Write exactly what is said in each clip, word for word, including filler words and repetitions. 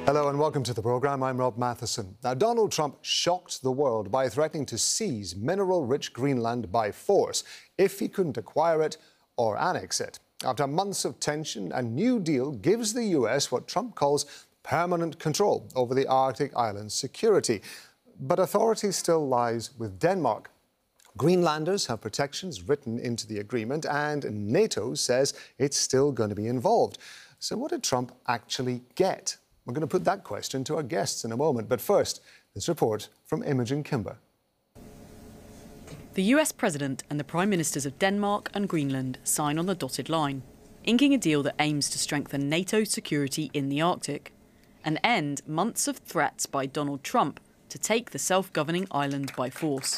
Hello and welcome to the programme. I'm Rob Matheson. Now, Donald Trump shocked the world by threatening to seize mineral-rich Greenland by force if he couldn't acquire it or annex it. After months of tension, a new deal gives the U S what Trump calls permanent control over the Arctic island's security. But authority still lies with Denmark. Greenlanders have protections written into the agreement, and NATO says it's still going to be involved. So what did Trump actually get? We're going to put that question to our guests in a moment. But first, this report from Imogen Kimber. The U S President and the Prime Ministers of Denmark and Greenland sign on the dotted line, inking a deal that aims to strengthen NATO security in the Arctic and end months of threats by Donald Trump to take the self-governing island by force.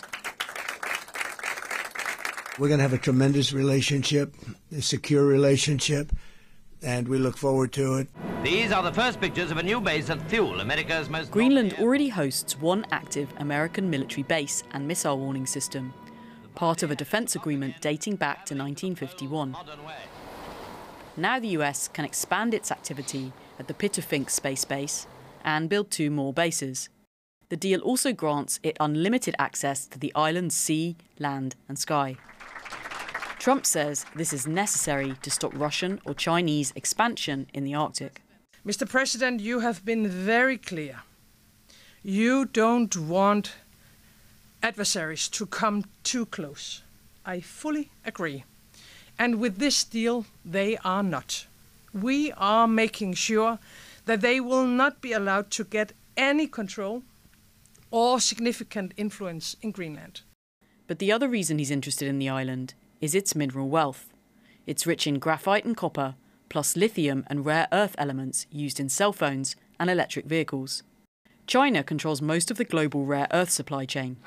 We're going to have a tremendous relationship, a secure relationship, and we look forward to it. These are the first pictures of a new base at Thule, America's most... Greenland already hosts one active American military base and missile warning system, part of a defence agreement dating back to nineteen fifty-one. Now the U S can expand its activity at the Pitufink space base and build two more bases. The deal also grants it unlimited access to the island's sea, land and sky. Trump says this is necessary to stop Russian or Chinese expansion in the Arctic. Mister President, you have been very clear. You don't want adversaries to come too close. I fully agree. And with this deal, they are not. We are making sure that they will not be allowed to get any control or significant influence in Greenland. But the other reason he's interested in the island is its mineral wealth. It's rich in graphite and copper, plus lithium and rare earth elements used in cell phones and electric vehicles. China controls most of the global rare earth supply chain.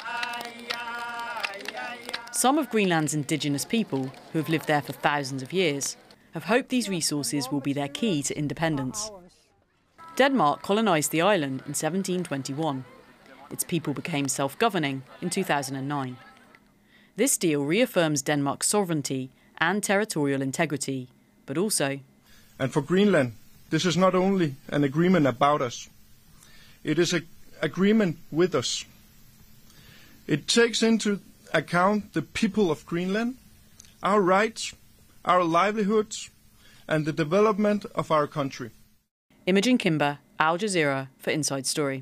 Some of Greenland's indigenous people, who have lived there for thousands of years, have hoped these resources will be their key to independence. Denmark colonised the island in seventeen twenty-one. Its people became self-governing in two thousand nine. This deal reaffirms Denmark's sovereignty and territorial integrity, but also... And for Greenland, this is not only an agreement about us, it is an agreement with us. It takes into account the people of Greenland, our rights, our livelihoods, and the development of our country. Imogen Kimber, Al Jazeera for Inside Story.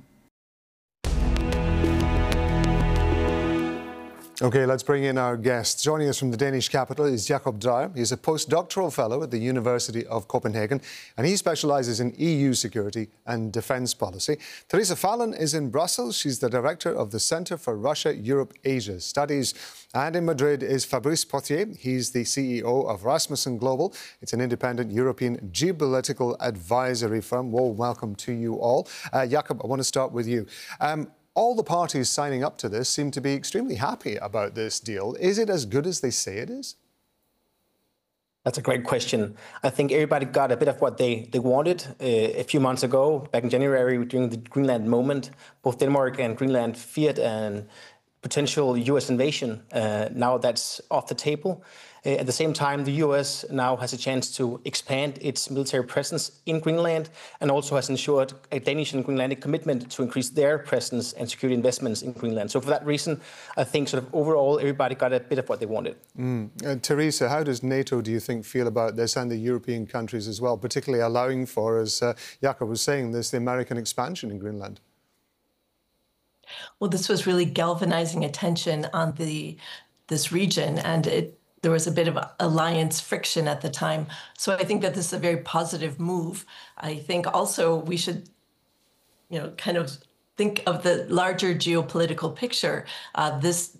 OK, let's bring in our guest. Joining us from the Danish capital is Jacob Dreyer. He's a postdoctoral fellow at the University of Copenhagen, and he specialises in E U security and defence policy. Theresa Fallon is in Brussels. She's the director of the Centre for Russia-Europe-Asia Studies. And in Madrid is Fabrice Pottier. He's the C E O of Rasmussen Global. It's an independent European geopolitical advisory firm. Well, welcome to you all. Uh, Jacob, I want to start with you. Um, All the parties signing up to this seem to be extremely happy about this deal. Is it as good as they say it is? That's a great question. I think everybody got a bit of what they, they wanted. Uh, a few months ago, back in January, during the Greenland moment, both Denmark and Greenland feared a potential U S invasion. Uh, now that's off the table. Uh, at the same time, the U S now has a chance to expand its military presence in Greenland and also has ensured a Danish and Greenlandic commitment to increase their presence and security investments in Greenland. So for that reason, I think sort of overall, everybody got a bit of what they wanted. Mm. Uh, Theresa, how does NATO, do you think, feel about this, and the European countries as well, particularly allowing for, as uh, Jakob was saying, this, the American expansion in Greenland? Well, this was really galvanizing attention on the this region, and it there was a bit of alliance friction at the time. So I think that this is a very positive move. I think also we should, you know, kind of think of the larger geopolitical picture. Uh, this